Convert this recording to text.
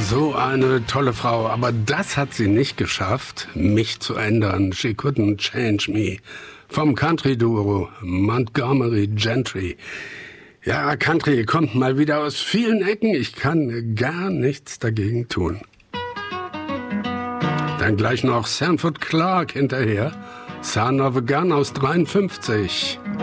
So eine tolle Frau, aber das hat sie nicht geschafft, mich zu ändern. She couldn't change me. Vom Country-Duo Montgomery Gentry. Ja, Country kommt mal wieder aus vielen Ecken. Ich kann gar nichts dagegen tun. Dann gleich noch Sanford Clarke hinterher. Son of a Gun aus 53.